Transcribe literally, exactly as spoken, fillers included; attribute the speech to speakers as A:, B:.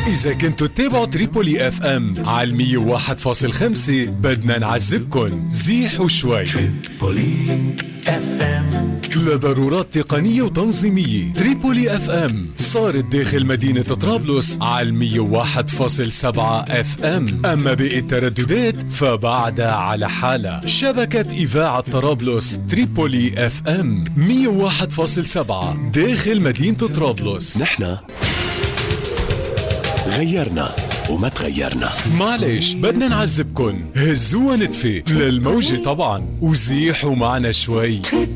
A: إذا كنتوا تتابعوا تريبولي اف ام على المية وواحد فاصل خمسة بدنا نعذبكن زيحوا شوي. تريبولي اف ام لضرورات تقنية وتنظيمية. تريبولي اف ام صارت داخل مدينة طرابلس على المية وواحد فاصل سبعة اف ام، اما باقي الترددات فبعدها على حالة. شبكة إذاعة طرابلس تريبولي اف ام مية وواحد فاصل سبعة داخل مدينة طرابلس.
B: نحن غيرنا وما تغيرنا.
A: معلش بدنا نعذبكن، هزوها نتفي للموجة طبعا وزيحوا معنا شوي.